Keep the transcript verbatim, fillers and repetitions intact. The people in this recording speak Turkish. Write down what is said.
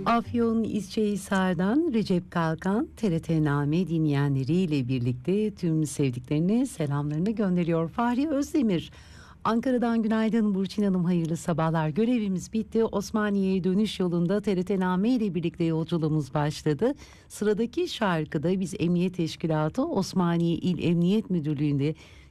Afyon İzcehisar'dan Recep Kalkan T R T Name dinleyenleriyle birlikte tüm sevdiklerine selamlarını gönderiyor. Fahri Özdemir Ankara'dan günaydın Burçin Hanım, hayırlı sabahlar. Görevimiz bitti. Osmaniye'ye dönüş yolunda T R T Name ile birlikte yolculuğumuz başladı. Sıradaki şarkıda biz Emniyet Teşkilatı Osmaniye İl Emniyet Müdürlüğü'nde